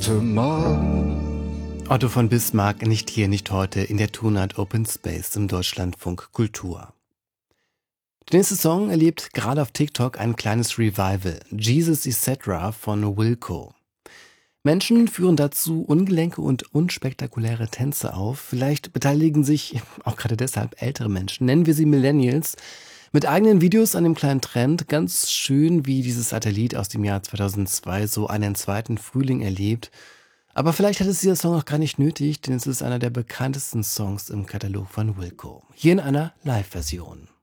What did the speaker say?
heute Morgen. Otto von Bismarck, nicht hier, nicht heute, in der Tournight Open Space im Deutschlandfunk Kultur. Der nächste Song erlebt gerade auf TikTok ein kleines Revival. Jesus Etc. von Wilco. Menschen führen dazu ungelenke und unspektakuläre Tänze auf. Vielleicht beteiligen sich auch gerade deshalb ältere Menschen, nennen wir sie Millennials, mit eigenen Videos an dem kleinen Trend. Ganz schön, wie dieses alte Lied aus dem Jahr 2002 so einen zweiten Frühling erlebt. Aber vielleicht hat es dieser Song auch gar nicht nötig, denn es ist einer der bekanntesten Songs im Katalog von Wilco. Hier in einer Live-Version.